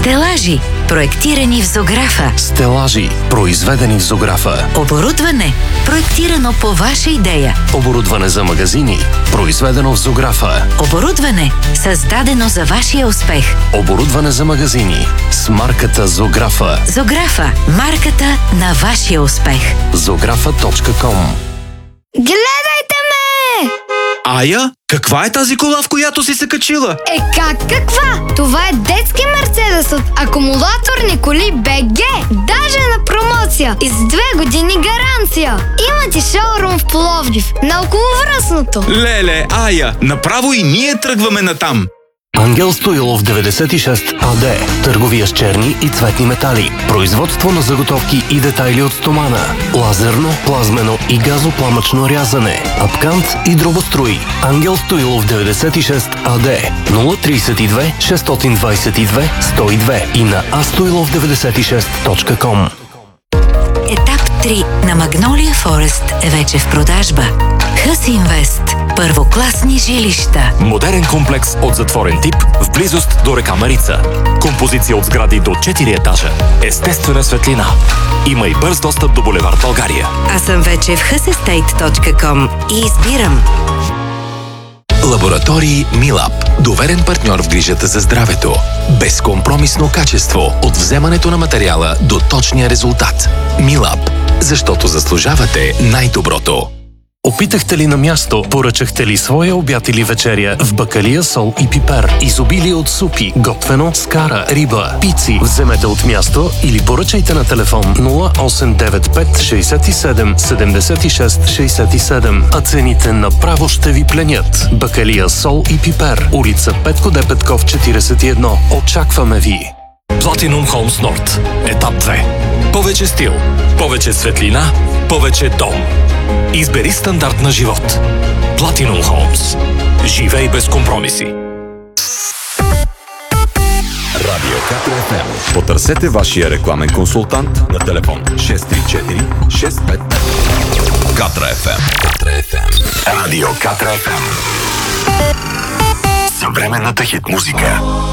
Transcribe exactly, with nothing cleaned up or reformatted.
Стелажи, проектирани в Зографа. Стелажи, произведени в Зографа. Оборудване, проектирано по ваша идея. Оборудване за магазини, произведено в Зографа. Оборудване, създадено за вашия успех. Оборудване за магазини с марката Зографа. Зографа, марката на вашия успех. зографа точка ком. Гледайте ме! Ая, каква е тази кола, в която си се качила? Е как каква? Това е детски Мерцедес от акумулаторни коли БГ. Даже на промоция и с две години гаранция. Има ти шоурум в Пловдив, на околовръстното. Леле, Ая, направо и ние тръгваме натам. Ангел Стоилов деветдесет и шест АД. Търговия с черни и цветни метали. Производство на заготовки и детайли от стомана. Лазерно, плазмено и газопламъчно рязане. Апкант и дробострои. Ангел Стоилов деветдесет и шест АД. нула три две шест два две сто и две и на а стоилов деветдесет и шест точка ком. Етап три на Магнолия Форест е вече в продажба. Хъс Инвест. Първокласни жилища. Модерен комплекс от затворен тип в близост до река Марица. Композиция от сгради до четири етажа. Естествена светлина. Има и бърз достъп до булевард България. Аз съм вече в хъс естейт точка ком и избирам. Лаборатории Милап. Доверен партньор в грижата за здравето. Безкомпромисно качество от вземането на материала до точния резултат. Милап. Защото заслужавате най-доброто. Опитахте ли на място? Поръчахте ли своя обяд или вечеря в бакалия, сол и пипер? Изобилие от супи, готвено, скара, риба, пици. Вземете от място или поръчайте на телефон нула осем девет пет шестдесет и седем седемдесет и шест шестдесет и седем, а цените направо ще ви пленят. Бакалия, сол и пипер. Улица Петко Д. Петков четиридесет и едно. Очакваме ви! Platinum Homes Nord. Етап две. Повече стил, повече светлина, повече дом. Избери стандарт на живот. Platinum Homes. Живей без компромиси. Радио Катра Еф Ем. Потърсете вашия рекламен консултант на телефон шест три четири шест пет пет. Катра Еф Ем. Катра Еф Ем. Радио Катра Еф Ем. Съвременната хит музика.